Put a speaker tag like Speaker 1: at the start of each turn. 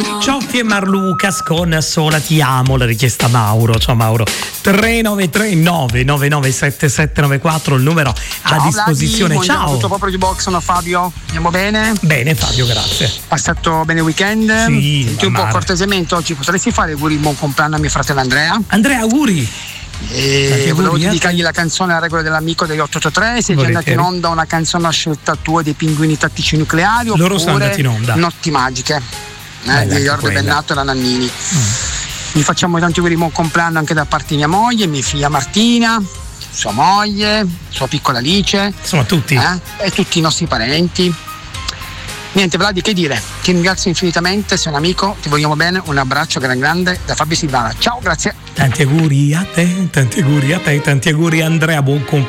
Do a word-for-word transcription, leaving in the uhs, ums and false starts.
Speaker 1: Cioffi e Marlucas con Sola ti amo, la richiesta Mauro. Ciao Mauro. tre nove tre nove nove nove sette sette nove quattro il numero
Speaker 2: Ciao,
Speaker 1: a disposizione.
Speaker 2: Vladi,
Speaker 1: ciao.
Speaker 2: Tutto proprio di box, sono Fabio. Andiamo bene?
Speaker 1: Bene Fabio, grazie.
Speaker 2: Passato bene il weekend?
Speaker 1: Sì.
Speaker 2: Senti un po' cortesemente oggi potresti fare auguri buon compleanno a mio fratello Andrea?
Speaker 1: Andrea, auguri.
Speaker 2: E volevo dedicargli la canzone La regola dell'amico degli otto otto tre. Se è già andata in onda una canzone a scelta tua dei Pinguini Tattici Nucleari,
Speaker 1: loro
Speaker 2: oppure
Speaker 1: sono andati in onda.
Speaker 2: Notti magiche eh, di Jorge Bennato e la Nannini. mm. Vi facciamo tanti auguri buon compleanno anche da parte di mia moglie, mia figlia Martina, sua moglie, sua piccola Alice,
Speaker 1: insomma tutti
Speaker 2: eh, e tutti i nostri parenti. Niente Vladi, che dire, ti ringrazio infinitamente, sei un amico, ti vogliamo bene, un abbraccio gran grande da Fabio Silvana, ciao, grazie.
Speaker 1: Tanti auguri a te, tanti auguri a te, tanti auguri Andrea, buon compleanno.